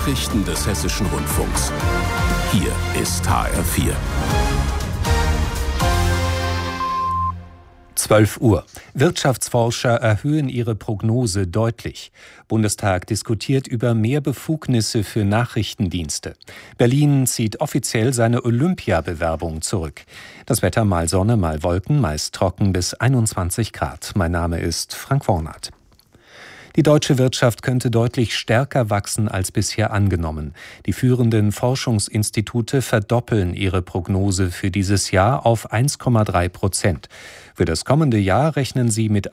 Nachrichten des Hessischen Rundfunks. Hier ist HR4. 12 Uhr. Wirtschaftsforscher erhöhen ihre Prognose deutlich. Bundestag diskutiert über mehr Befugnisse für Nachrichtendienste. Berlin zieht offiziell seine Olympiabewerbung zurück. Das Wetter mal Sonne, mal Wolken, meist trocken bis 21 Grad. Mein Name ist Frank Wornath. Die deutsche Wirtschaft könnte deutlich stärker wachsen als bisher angenommen. Die führenden Forschungsinstitute verdoppeln ihre Prognose für dieses Jahr auf 1,3%. Für das kommende Jahr rechnen sie mit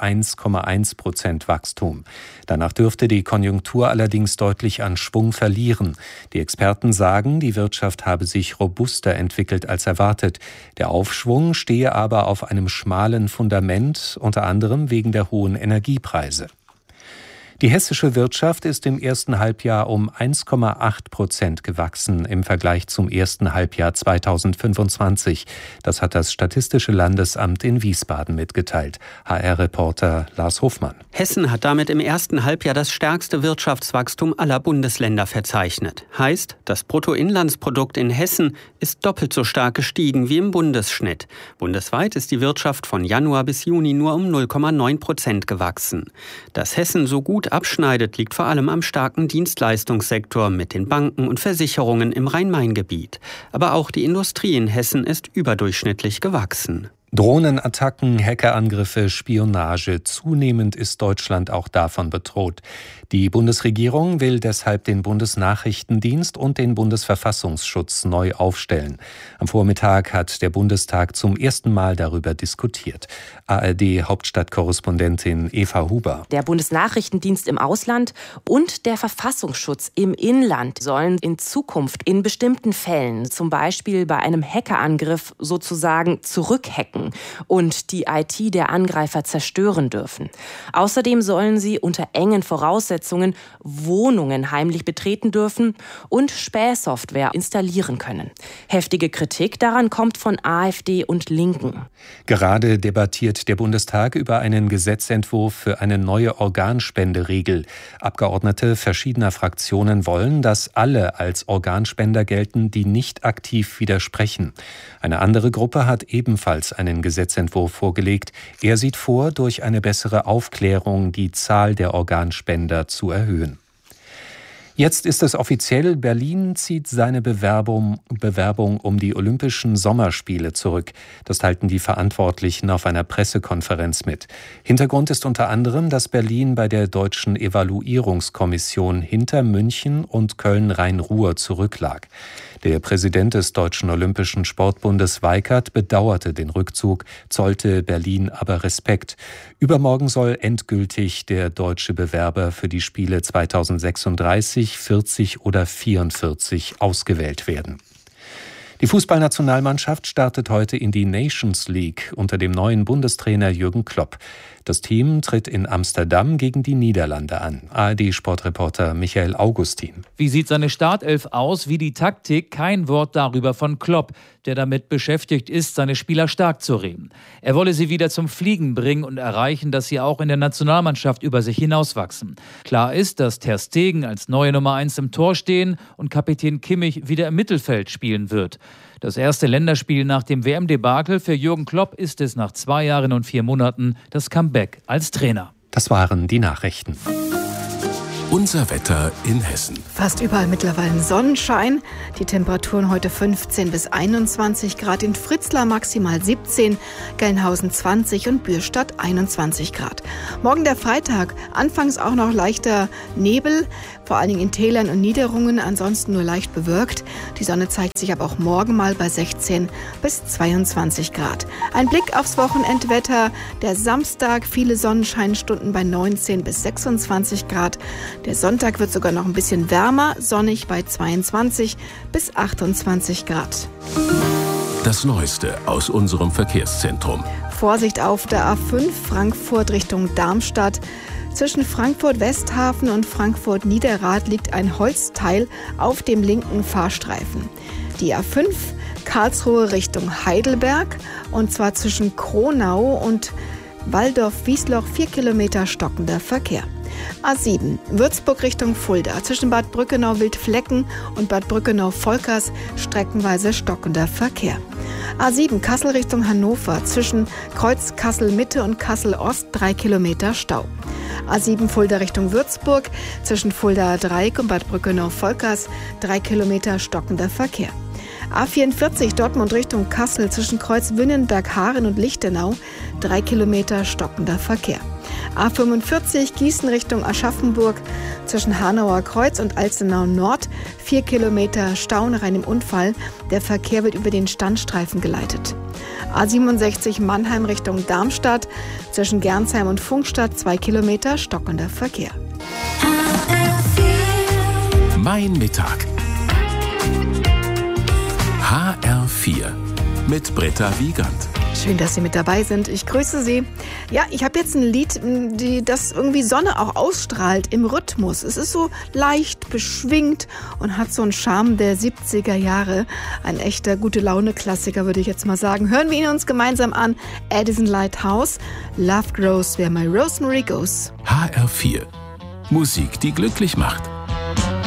1,1% Wachstum. Danach dürfte die Konjunktur allerdings deutlich an Schwung verlieren. Die Experten sagen, die Wirtschaft habe sich robuster entwickelt als erwartet. Der Aufschwung stehe aber auf einem schmalen Fundament, unter anderem wegen der hohen Energiepreise. Die hessische Wirtschaft ist im ersten Halbjahr um 1,8% gewachsen im Vergleich zum ersten Halbjahr 2025. Das hat das Statistische Landesamt in Wiesbaden mitgeteilt. HR-Reporter Lars Hofmann. Hessen hat damit im ersten Halbjahr das stärkste Wirtschaftswachstum aller Bundesländer verzeichnet. Heißt, das Bruttoinlandsprodukt in Hessen ist doppelt so stark gestiegen wie im Bundesschnitt. Bundesweit ist die Wirtschaft von Januar bis Juni nur um 0,9% gewachsen. Dass Hessen so gut abschneidet, liegt vor allem am starken Dienstleistungssektor mit den Banken und Versicherungen im Rhein-Main-Gebiet. Aber auch die Industrie in Hessen ist überdurchschnittlich gewachsen. Drohnenattacken, Hackerangriffe, Spionage. Zunehmend ist Deutschland auch davon bedroht. Die Bundesregierung will deshalb den Bundesnachrichtendienst und den Bundesverfassungsschutz neu aufstellen. Am Vormittag hat der Bundestag zum ersten Mal darüber diskutiert. ARD-Hauptstadtkorrespondentin Eva Huber. Der Bundesnachrichtendienst im Ausland und der Verfassungsschutz im Inland sollen in Zukunft in bestimmten Fällen, zum Beispiel bei einem Hackerangriff, sozusagen zurückhacken und die IT der Angreifer zerstören dürfen. Außerdem sollen sie unter engen Voraussetzungen Wohnungen heimlich betreten dürfen und Spähsoftware installieren können. Heftige Kritik daran kommt von AfD und Linken. Gerade debattiert der Bundestag über einen Gesetzentwurf für eine neue Organspenderegel. Abgeordnete verschiedener Fraktionen wollen, dass alle als Organspender gelten, die nicht aktiv widersprechen. Eine andere Gruppe hat ebenfalls einen Gesetzentwurf vorgelegt. Er sieht vor, durch eine bessere Aufklärung die Zahl der Organspender zu erhöhen. Jetzt ist es offiziell, Berlin zieht seine Bewerbung um die Olympischen Sommerspiele zurück. Das teilten die Verantwortlichen auf einer Pressekonferenz mit. Hintergrund ist unter anderem, dass Berlin bei der Deutschen Evaluierungskommission hinter München und Köln-Rhein-Ruhr zurücklag. Der Präsident des Deutschen Olympischen Sportbundes Weikert bedauerte den Rückzug, zollte Berlin aber Respekt. Übermorgen soll endgültig der deutsche Bewerber für die Spiele 2036, 40 oder 44 ausgewählt werden. Die Fußballnationalmannschaft startet heute in die Nations League unter dem neuen Bundestrainer Jürgen Klopp. Das Team tritt in Amsterdam gegen die Niederlande an. ARD-Sportreporter Michael Augustin. Wie sieht seine Startelf aus, wie die Taktik? Kein Wort darüber von Klopp, der damit beschäftigt ist, seine Spieler stark zu reden. Er wolle sie wieder zum Fliegen bringen und erreichen, dass sie auch in der Nationalmannschaft über sich hinauswachsen. Klar ist, dass Ter Stegen als neue Nummer 1 im Tor stehen und Kapitän Kimmich wieder im Mittelfeld spielen wird. Das erste Länderspiel nach dem WM-Debakel für Jürgen Klopp ist es nach 2 Jahren und 4 Monaten das Comeback als Trainer. Das waren die Nachrichten. Unser Wetter in Hessen. Fast überall mittlerweile Sonnenschein. Die Temperaturen heute 15 bis 21 Grad. In Fritzlar maximal 17, Gelnhausen 20 und Bürstadt 21 Grad. Morgen der Freitag. Anfangs auch noch leichter Nebel, vor allen Dingen in Tälern und Niederungen, ansonsten nur leicht bewölkt. Die Sonne zeigt sich aber auch morgen mal bei 16 bis 22 Grad. Ein Blick aufs Wochenendwetter. Der Samstag, viele Sonnenscheinstunden bei 19 bis 26 Grad. Der Sonntag wird sogar noch ein bisschen wärmer, sonnig bei 22 bis 28 Grad. Das Neueste aus unserem Verkehrszentrum. Vorsicht auf der A5 Frankfurt Richtung Darmstadt. Zwischen Frankfurt-Westhafen und Frankfurt-Niederrad liegt ein Holzteil auf dem linken Fahrstreifen. Die A5 Karlsruhe Richtung Heidelberg, und zwar zwischen Kronau und Waldorf-Wiesloch 4 Kilometer stockender Verkehr. A7 Würzburg Richtung Fulda. Zwischen Bad Brückenau-Wildflecken und Bad Brückenau-Volkers streckenweise stockender Verkehr. A7 Kassel Richtung Hannover. Zwischen Kreuz Kassel-Mitte und Kassel-Ost 3 Kilometer Stau. A7 Fulda Richtung Würzburg. Zwischen Fuldaer Dreieck und Bad Brückenau-Volkers 3 Kilometer stockender Verkehr. A44 Dortmund Richtung Kassel. Zwischen Kreuz Wünnenberg-Haaren und Lichtenau 3 Kilometer stockender Verkehr. A45 Gießen Richtung Aschaffenburg. Zwischen Hanauer Kreuz und Alzenau Nord 4 Kilometer Stau nach einem Unfall. Der Verkehr wird über den Standstreifen geleitet. A67 Mannheim Richtung Darmstadt. Zwischen Gernsheim und Pfungstadt 2 Kilometer stockender Verkehr. Mein Mittag. HR4 mit Britta Wiegand. Schön, dass Sie mit dabei sind. Ich grüße Sie. Ja, ich habe jetzt ein Lied, das irgendwie Sonne auch ausstrahlt im Rhythmus. Es ist so leicht beschwingt und hat so einen Charme der 70er Jahre. Ein echter Gute-Laune-Klassiker, würde ich jetzt mal sagen. Hören wir ihn uns gemeinsam an. Addison Lighthouse, Love Grows Where My Rosemary Goes. HR4. Musik, die glücklich macht.